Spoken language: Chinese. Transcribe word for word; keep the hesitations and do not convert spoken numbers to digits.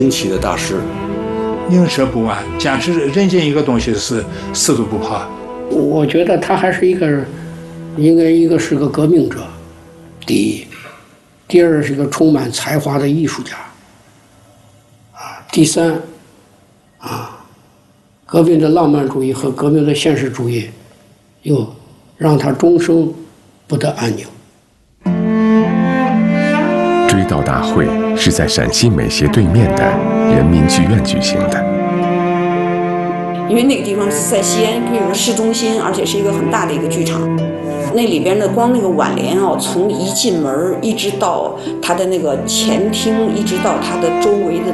惊奇的大师。 宁折不弯，坚持认定一个东西是死都不怕。 我觉得他还是一个，应该一个是个革命者，第一，第二是个充满才华的艺术家，啊，第三，啊，革命的浪漫主义和革命的现实主义，又让他终生不得安宁。 追悼大会是在陕西美协对面的人民剧院举行的。 因为那个地方是在西安，比如说市中心，而且是一个很大的一个剧场。那里边的光那个挽联啊，从一进门一直到它的那个前厅，一直到它的周围的。